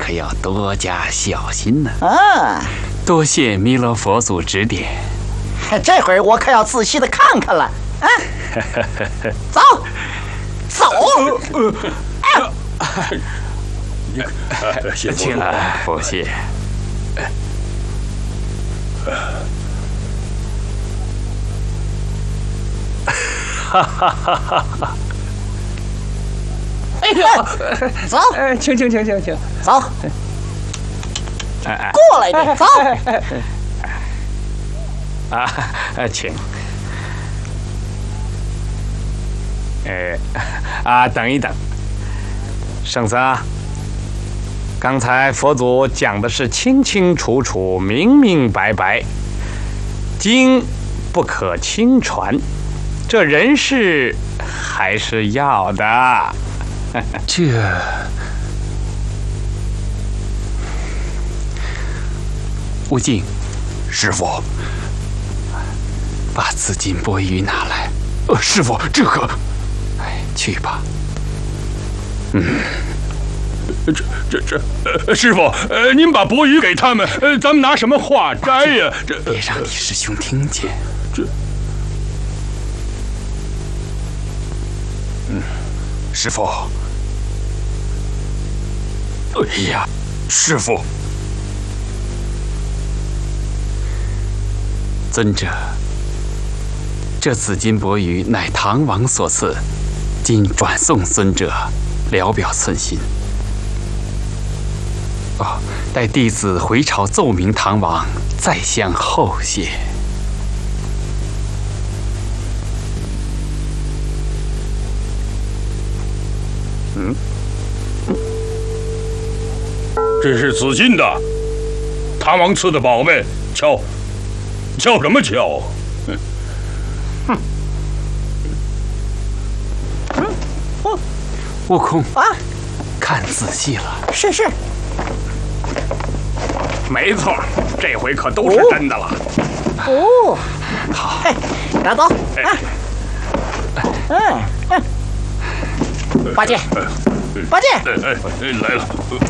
可要多加小心呢。 啊， 多谢弥勒佛祖指点。 这会儿我可要仔细的看看了。啊，走，走。 谢佛请佛谢。哈哈哈哈哈！ 哎呀，走， 请， 走，过来的，走。 请。等一等，圣僧啊，刚才佛祖讲的是清清楚楚、明明白白，经不可轻传，这人事还是要的。无尽， 师傅， 把紫金钵盂拿来。 师傅，这个， 去吧。 师傅，您把钵盂给他们，咱们拿什么化斋呀？ 别让李师兄听见。 师傅。哎呀，师傅， 尊者，这紫金钵盂乃唐王所赐，今转送尊者，聊表寸心。待弟子回朝奏明唐王，再向后谢。 这是紫金的，唐王赐的宝贝，敲什么敲？ 悟空啊， 看仔细了。 是。 没错，这回可都是真的了。 哦， 好， 拿走。八戒， 来了。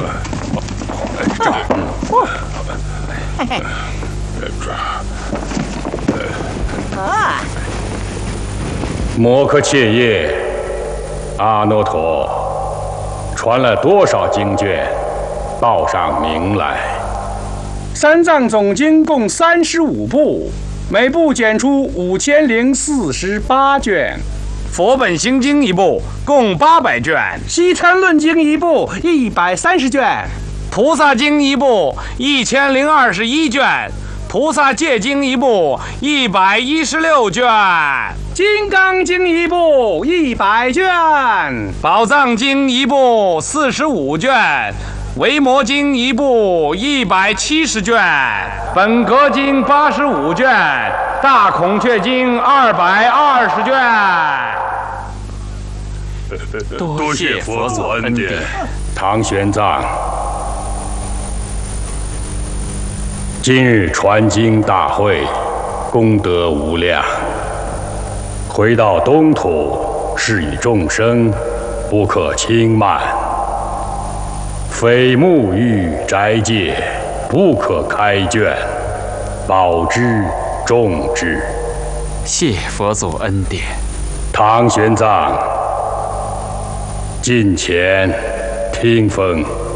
摩诃切叶，阿耨陀，传了多少经卷，报上名来。 三藏总经共35部，每部检出5048卷。 佛本行经一部共800卷， 西禅论经一部130卷， 菩萨经一部1021卷，菩萨戒经一部116卷， 金刚经一部100卷， 宝藏经一部45卷，维摩经一部170卷，本格经85卷，大孔雀经220卷。 多谢佛祖恩典。 唐玄奘，今日传经大会，功德无量。回到东土，是以众生不可轻慢。非沐浴斋戒，不可开卷，保之重之。 谢佛祖恩典。 唐玄奘，近前听风。